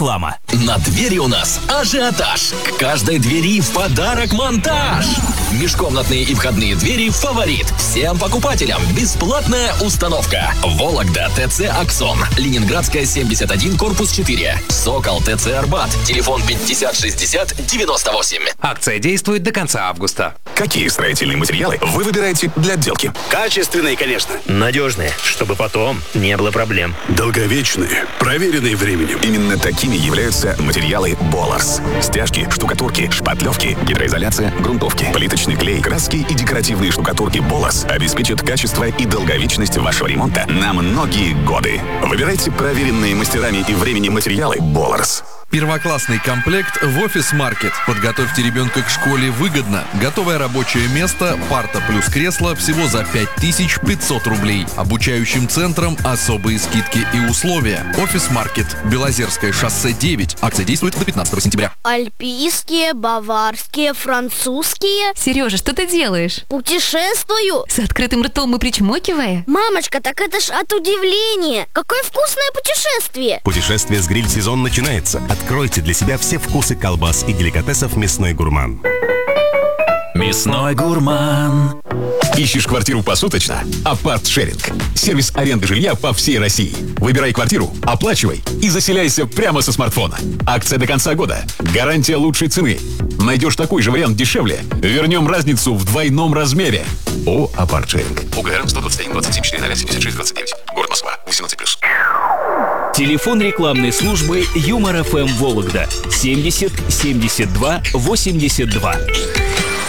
Реклама. На двери у нас ажиотаж. К каждой двери в подарок монтаж. Межкомнатные и входные двери «Фаворит». Всем покупателям бесплатная установка. Вологда ТЦ «Аксон». Ленинградская, 71, корпус 4. Сокол ТЦ «Арбат». Телефон 50 60 98. Акция действует до конца августа. Какие строительные материалы вы выбираете для отделки? Качественные, конечно. Надежные, чтобы потом не было проблем. Долговечные, проверенные временем. Именно такими являются материалы Боларс. Стяжки, штукатурки, шпатлевки, гидроизоляция, грунтовки, плиточный клей, краски и декоративные штукатурки Боларс обеспечат качество и долговечность вашего ремонта на многие годы. Выбирайте проверенные мастерами и временем материалы Боларс. Первоклассный комплект в офис-маркет. Подготовьте ребенка к школе выгодно. Готовое рабочее место, парта плюс кресло всего за 5500 рублей. Обучающим центрам особые скидки и условия. Офис-маркет. Белозерское шоссе 9. Акция действует до 15 сентября. Альпийские, баварские, французские. Сережа, что ты делаешь? Путешествую. С открытым ртом и причмокивая? Мамочка, так это ж от удивления. Какое вкусное путешествие. Путешествие с гриль-сезон начинается. Откройте для себя все вкусы колбас и деликатесов «Мясной гурман». Мясной гурман. Ищешь квартиру посуточно? Апарт-шеринг. Сервис аренды жилья по всей России. Выбирай квартиру, оплачивай и заселяйся прямо со смартфона. Акция до конца года. Гарантия лучшей цены. Найдешь такой же вариант дешевле. Вернем разницу в двойном размере. О, Апарт-шеринг. УГРН 121 27 4 76 29. Город Москва. 18+. Телефон рекламной службы Юмор ФМ Вологда 70 72 82.